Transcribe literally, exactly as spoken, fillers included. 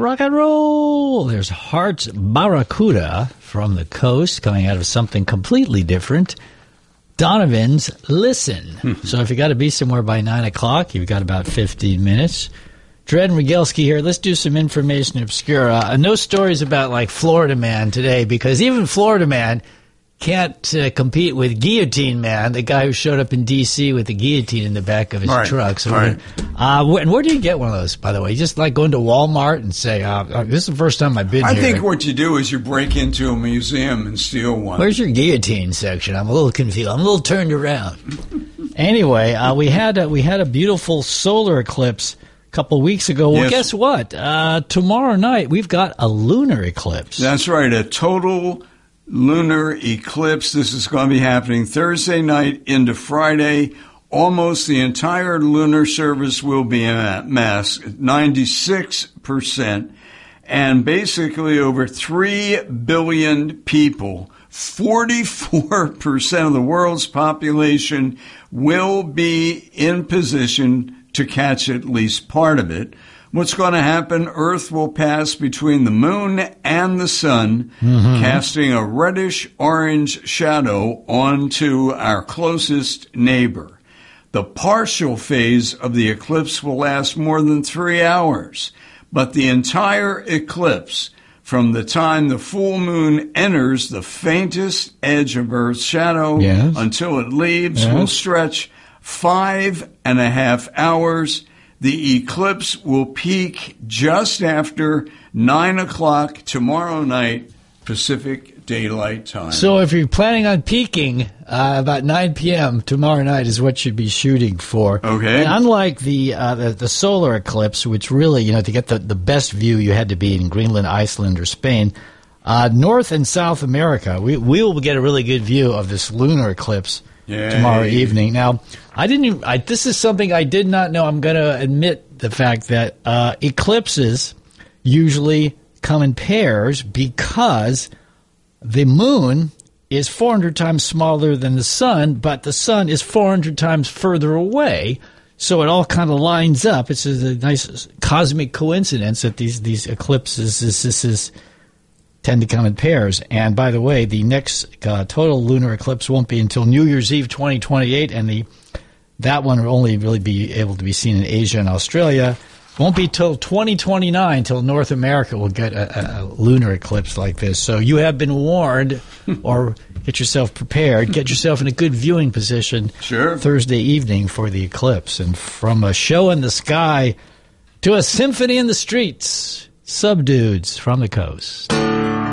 rock and roll. There's Hearts Barracuda from the coast, coming out of something completely different. Donovan's Listen. So if you got to be somewhere by nine o'clock, you've got about fifteen minutes. Dred and Regelski here. Let's do some information obscura. Uh, no stories about, like, Florida Man today, because even Florida Man can't uh, compete with Guillotine Man, the guy who showed up in D C with the guillotine in the back of his right. truck. So right. uh, wh- and where do you get one of those, by the way? You just, like, go into Walmart and say, uh, uh, this is the first time I've been I here. I think what you do is you break into a museum and steal one. Where's your guillotine section? I'm a little confused. I'm a little turned around. Anyway, uh, we had a, we had a beautiful solar eclipse couple of weeks ago. Well, yes. Guess what? Uh, tomorrow night, we've got a lunar eclipse. That's right, a total lunar eclipse. This is going to be happening Thursday night into Friday. Almost the entire lunar surface will be masked, ninety-six percent. And basically over three billion people, forty-four percent of the world's population will be in position to catch at least part of it. What's going to happen? Earth will pass between the moon and the sun, mm-hmm. casting a reddish-orange shadow onto our closest neighbor. The partial phase of the eclipse will last more than three hours, but the entire eclipse, from the time the full moon enters the faintest edge of Earth's shadow yes. until it leaves, yes. will stretch five and a half hours. The eclipse will peak just after nine o'clock tomorrow night, Pacific Daylight Time. So if you're planning on peaking, uh, about nine p.m. tomorrow night is what you'd be shooting for. Okay. And unlike the, uh, the the solar eclipse, which really, you know, to get the, the best view, you had to be in Greenland, Iceland, or Spain, uh, North and South America, we, we will get a really good view of this lunar eclipse Yay. tomorrow evening. Now, I didn't even, I, this is something I did not know. I'm going to admit the fact that uh, eclipses usually come in pairs because the moon is four hundred times smaller than the sun, but the sun is four hundred times further away. So it all kind of lines up. It's a nice cosmic coincidence that these, these eclipses this, this is, tend to come in pairs. And by the way, the next uh, total lunar eclipse won't be until New Year's Eve twenty twenty-eight, and the that one will only really be able to be seen in Asia and Australia. Won't be till twenty twenty-nine till North America will get a, a lunar eclipse like this. So you have been warned, or get yourself prepared. Get yourself in a good viewing position sure. Thursday evening for the eclipse. And from a show in the sky to a symphony in the streets, Subdudes from the coast.